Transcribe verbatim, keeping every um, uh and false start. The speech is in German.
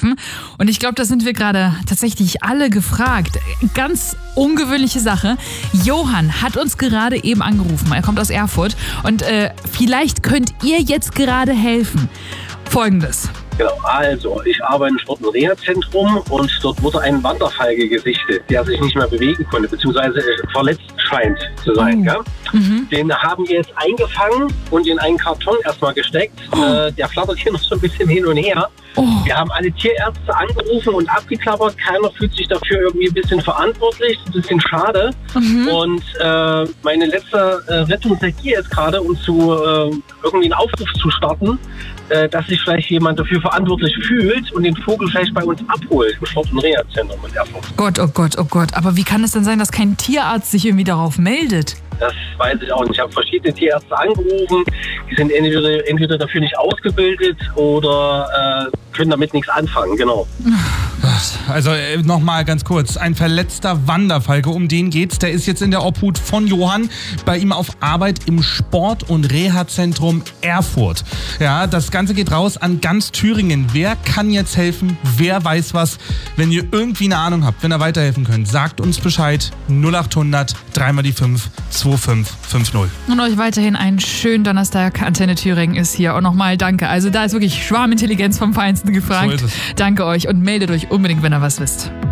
helfen. Und ich glaube, da sind wir gerade tatsächlich alle gefragt. Ganz ungewöhnliche Sache. Johann hat uns gerade eben angerufen. Er kommt aus Erfurt. Und äh, vielleicht könnt ihr jetzt gerade helfen. Folgendes. Genau, also ich arbeite im Sport- und Reha-Zentrum und dort wurde ein Wanderfalke gesichtet, der sich nicht mehr bewegen konnte, beziehungsweise verletzt scheint zu sein. Oh. Gell? Mhm. Den haben wir jetzt eingefangen und in einen Karton erstmal gesteckt. Oh. Äh, der flattert hier noch so ein bisschen hin und her. Oh. Wir haben alle Tierärzte angerufen und abgeklappert. Keiner fühlt sich dafür irgendwie ein bisschen verantwortlich. Das ist ein bisschen schade. Mhm. Und äh, meine letzte äh, Rettung seid ihr jetzt gerade, um zu äh, irgendwie einen Aufruf zu starten, äh, dass sich vielleicht jemand dafür verantwortlich fühlt und den Vogel vielleicht bei uns abholt im Sport- und Reha-Zentrum in Erfurt. Gott, oh Gott, oh Gott. Aber wie kann es denn sein, dass kein Tierarzt sich irgendwie darauf meldet? Das weiß ich auch nicht. Ich habe verschiedene Tierärzte angerufen. Die sind entweder, entweder dafür nicht ausgebildet oder äh, können damit nichts anfangen. Genau. Also äh, nochmal ganz kurz. Ein verletzter Wanderfalke, um den geht's. Der ist jetzt in der Obhut von Johann bei ihm auf Arbeit im Sport- und Reha-Zentrum Erfurt. Ja, das Ganze geht raus an ganz Thüringen. Wer kann jetzt helfen? Wer weiß was? Wenn ihr irgendwie eine Ahnung habt, wenn ihr weiterhelfen könnt, sagt uns Bescheid. null acht hundert, drei mal die fünf, zwei fünf fünf null. Und euch weiterhin einen schönen Donnerstag. Antenne Thüringen ist hier. Und nochmal danke. Also da ist wirklich Schwarmintelligenz vom Feinsten gefragt. So ist es. Danke euch und meldet euch unbedingt, wenn ihr was wisst.